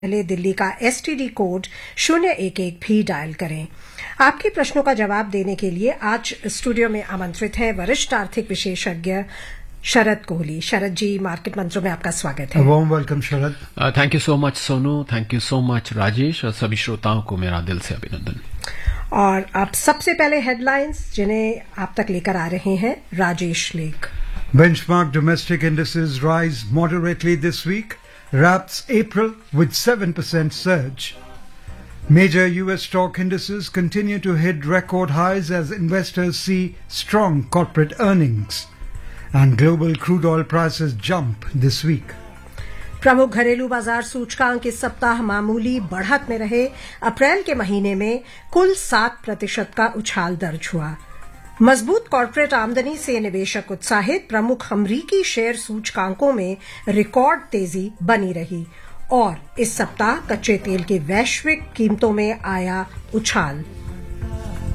पहले दिल्ली का STD code 011 भी डायल करें। आपके प्रश्नों का जवाब देने के लिए आज स्टूडियो में आमंत्रित हैं वरिष्ठ आर्थिक विशेषज्ञ शरद कोहली। शरद जी, मार्केट मंत्रों में आपका स्वागत है। Warm welcome Sharad. Thank you so much Sonu, thank you so much Rajesh, और सभी श्रोताओं को मेरा दिल से अभिनंदन। और अब सबसे पहले हेडलाइंस जिन्हें आप तक लेकर आ रहे हैं राजेश लेख। Benchmark domestic indices rise moderately this week, wraps April with 7% surge. Major US stock indices continue to hit record highs as investors see strong corporate earnings. And global crude oil prices jump this week. प्रमुख घरेलू बाजार सूचकांक इस सप्ताह मामूली बढ़त में रहे। अप्रैल के महीने में कुल 7% का उछाल दर्ज हुआ। मजबूत कॉर्पोरेट आमदनी से निवेशक उत्साहित। प्रमुख अमरीकी शेयर सूचकांकों में रिकॉर्ड तेजी बनी रही और इस सप्ताह कच्चे तेल की वैश्विक कीमतों में आया उछाल।